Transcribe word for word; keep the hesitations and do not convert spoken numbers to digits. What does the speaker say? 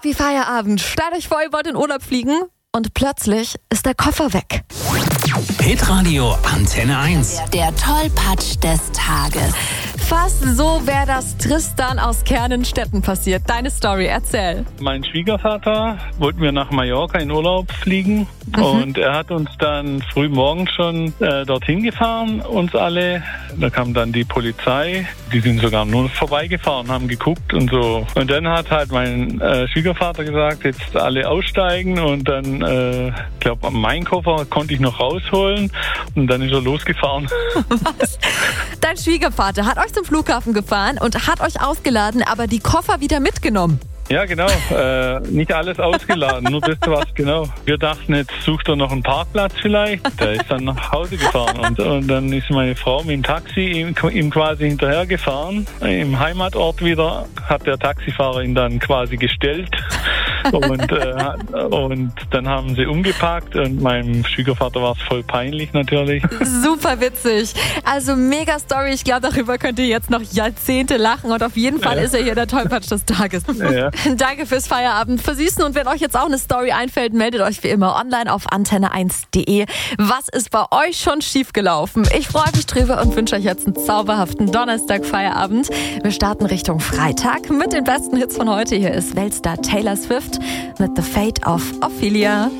Happy Feierabend. Stellt euch vor, ihr wollt in Urlaub fliegen und plötzlich ist der Koffer weg. Hitradio Antenne eins. Der Tollpatsch des Tages. Fast so wäre das Tristan aus Kernenstetten passiert. Deine Story, erzähl. Mein Schwiegervater wollten wir nach Mallorca in Urlaub fliegen mhm. und er hat uns dann früh morgens schon äh, dorthin gefahren, uns alle. Da kam dann die Polizei, die sind sogar nur vorbeigefahren, haben geguckt und so. Und dann hat halt mein äh, Schwiegervater gesagt, jetzt alle aussteigen und dann, äh, ich glaube, meinen Koffer konnte ich noch rausholen und dann ist er losgefahren. Was? Dein Schwiegervater hat euch zum Flughafen gefahren und hat euch ausgeladen, aber die Koffer wieder mitgenommen. Ja, genau. Äh, nicht alles ausgeladen, nur das was, genau. Wir dachten, jetzt sucht er noch einen Parkplatz vielleicht. Der ist dann nach Hause gefahren und, und dann ist meine Frau mit dem Taxi ihm, ihm quasi hinterhergefahren. Im Heimatort wieder hat der Taxifahrer ihn dann quasi gestellt. Und, äh, und dann haben sie umgepackt und meinem Schwiegervater war es voll peinlich natürlich. Super witzig. Also mega Story. Ich glaube, darüber könnt ihr jetzt noch Jahrzehnte lachen und auf jeden Fall ja. ist er hier der Tollpatsch des Tages. Ja. Danke fürs Feierabend versüßen und wenn euch jetzt auch eine Story einfällt, meldet euch wie immer online auf antenne eins punkt de. Was ist bei euch schon schiefgelaufen? Ich freue mich drüber und wünsche euch jetzt einen zauberhaften Donnerstag-Feierabend. Wir starten Richtung Freitag mit den besten Hits von heute. Hier ist Weltstar Taylor Swift mit The Fate of Ophelia.